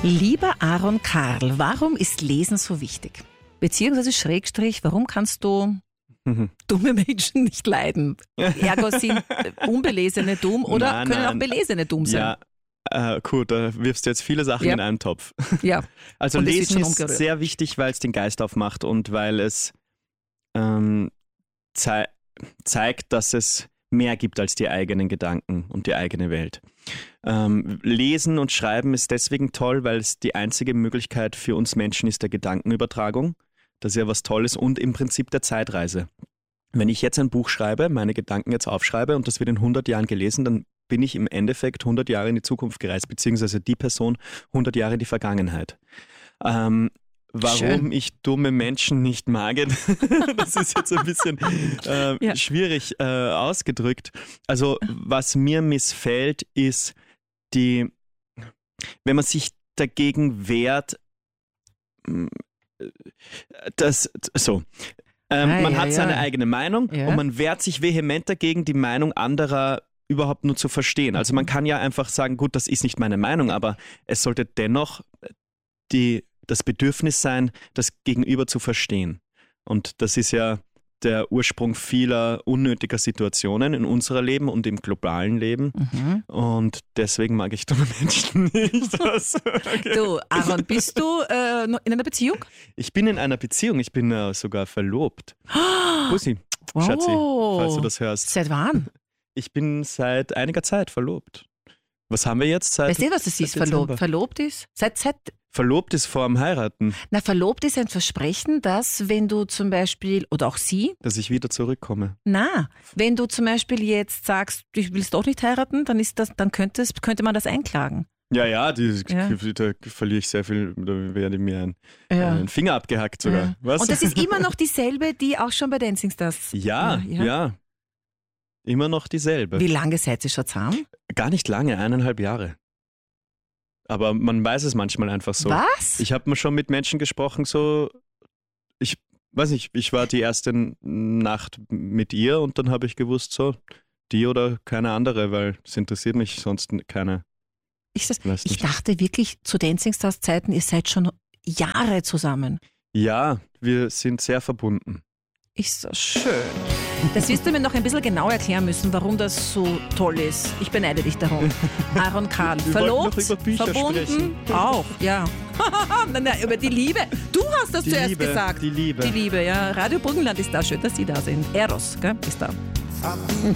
Lieber Aaron Karl, warum ist Lesen so wichtig? Beziehungsweise Schrägstrich, warum kannst du dumme Menschen nicht leiden? Ergo sind Unbelesene dumm oder können auch Belesene dumm sein? Ja, gut, da wirfst du jetzt viele Sachen in einen Topf. Ja. Also Lesen ist sehr wichtig, weil es den Geist aufmacht und weil es zeigt, dass es mehr gibt als die eigenen Gedanken und die eigene Welt. Lesen und Schreiben ist deswegen toll, weil es die einzige Möglichkeit für uns Menschen ist der Gedankenübertragung. Das ist ja was Tolles und im Prinzip der Zeitreise. Wenn ich jetzt ein Buch schreibe, meine Gedanken jetzt aufschreibe und das wird in 100 Jahren gelesen, dann bin ich im Endeffekt 100 Jahre in die Zukunft gereist, beziehungsweise die Person 100 Jahre in die Vergangenheit. Warum ich dumme Menschen nicht mag, das ist jetzt ein bisschen schwierig ausgedrückt. Also was mir missfällt, ist wenn man sich dagegen wehrt, man hat seine eigene Meinung und man wehrt sich vehement dagegen, die Meinung anderer überhaupt nur zu verstehen. Also man kann ja einfach sagen, gut, das ist nicht meine Meinung, aber es sollte dennoch das Bedürfnis sein, das Gegenüber zu verstehen. Und das ist ja der Ursprung vieler unnötiger Situationen in unserem Leben und im globalen Leben. Und deswegen mag ich dumme Menschen nicht. Okay. Du, Aaron, bist du in einer Beziehung? Ich bin in einer Beziehung. Ich bin sogar verlobt. Bussi, Schatzi, falls du das hörst. Seit wann? Ich bin seit einiger Zeit verlobt. Was haben wir jetzt? Weißt du, was das ist, verlobt? Verlobt ist? Verlobt ist vor dem Heiraten. Na, verlobt ist ein Versprechen, dass wenn du zum Beispiel, oder auch sie, dass ich wieder zurückkomme. Na, wenn du zum Beispiel jetzt sagst, du willst doch nicht heiraten, dann könnte man das einklagen. Ja, da verliere ich sehr viel, da werde ich mir einen Finger abgehackt sogar. Ja. Was? Und das ist immer noch dieselbe, die auch schon bei Dancing Stars. Ja. Immer noch dieselbe. Wie lange seid ihr schon zusammen? Gar nicht lange, 1,5 Jahre. Aber man weiß es manchmal einfach so. Was? Ich habe mal schon mit Menschen gesprochen, ich weiß nicht, ich war die erste Nacht mit ihr und dann habe ich gewusst, so, die oder keine andere, weil es interessiert mich sonst keine. Ich dachte wirklich, zu Dancing Stars Zeiten, ihr seid schon Jahre zusammen. Ja, wir sind sehr verbunden. Ist so schön. Das wirst du mir noch ein bisschen genau erklären müssen, warum das so toll ist. Ich beneide dich darum. Aaron Karl, verlobt, verbunden, sprechen. Auch, ja. Über die Liebe. Du hast das zuerst gesagt. Die Liebe. Die Liebe, ja. Radio Burgenland ist da. Schön, dass Sie da sind. Eros, gell, ist da.